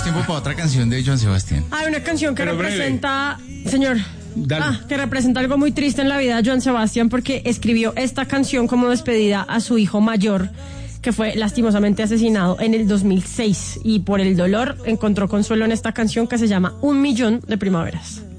tiempo para otra canción de Joan Sebastián. Hay una canción que Pero representa, señor, Dale. que representa algo muy triste en la vida de Joan Sebastián, porque escribió esta canción como despedida a su hijo mayor, que fue lastimosamente asesinado en el 2006, y por el dolor encontró consuelo en esta canción que se llama Un Millón de Primaveras.